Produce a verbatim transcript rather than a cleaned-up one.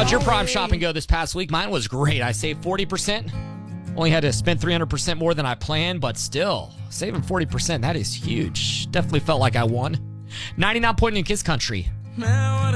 How'd your prime shopping go this past week? Mine was great. I saved forty percent. Only had to spend three hundred percent more than I planned, but still, saving forty percent, that is huge. Definitely felt like I won. ninety-nine point in Kiss Country.